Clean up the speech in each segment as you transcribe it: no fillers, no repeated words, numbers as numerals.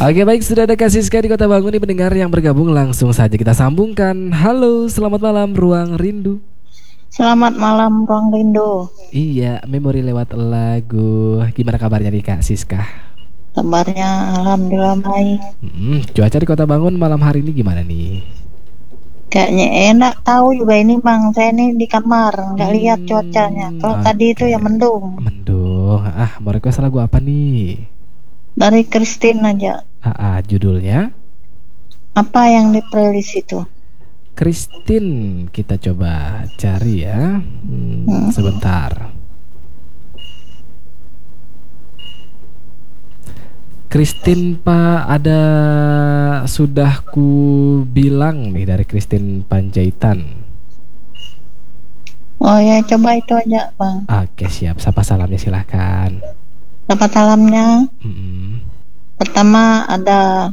Oke baik, sudah ada Kak Siska di Kota Bangun nih pendengar yang bergabung. Langsung saja kita sambungkan. Halo, selamat malam Ruang Rindu. Selamat malam, Ruang Rindu. Iya, memori lewat lagu. Gimana kabarnya nih Kak Siska? Kabarnya alhamdulillah baik. Cuaca di Kota Bangun malam hari ini gimana nih? Kayaknya enak tahu juga ini Bang. Saya ini di kamar, nggak lihat cuacanya. Kalau tadi itu Oke. ya mendung. Mendung. Mau request lagu apa nih? Dari Christine aja. Judulnya Apa yang di playlist itu? Christine. Kita coba cari ya. Sebentar. Christine Pak, ada sudah ku bilang nih dari Christine Panjaitan. Oh ya, coba itu aja Bang. Oke siap, sapa salamnya silahkan. Selamat salamnya. Pertama ada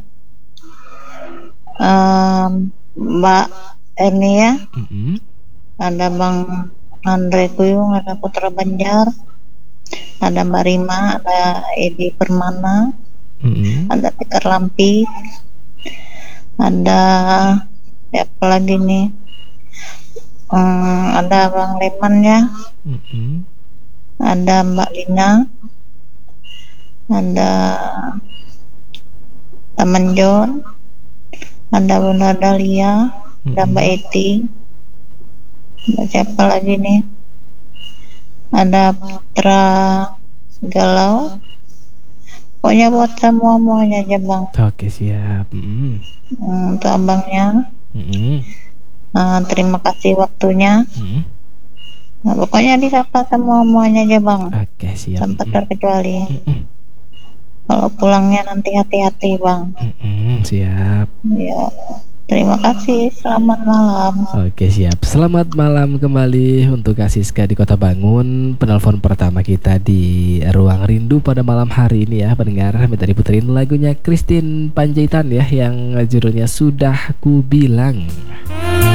Mbak Ernia ya. Ada Bang Andre Kuyung, ada Putra Banjar, ada Mbak Rima, ada Edi Permana, ada Tikar Lampi, ada siapa lagi nih, ada Bang Leman ya, ada Mbak Lina, ada Taman John, ada Bunda Dahlia, ada Mbak Eti, ada siapa lagi nih, ada Putra Galau. Pokoknya buat semuanya aja Bang. Oke siap. Untuk abangnya. Terima kasih waktunya. Nah, pokoknya disapa semuanya aja Bang. Oke siap. Tanpa terkecuali. Kalau pulangnya nanti hati-hati Bang. Siap. Ya. Terima kasih, selamat malam. Oke siap, selamat malam kembali untuk Kak Siska di Kota Bangun. Penelpon pertama kita di Ruang Rindu pada malam hari ini ya pendengar. Minta diputerin lagunya Christine Panjaitan ya, yang judulnya Sudah Ku Bilang.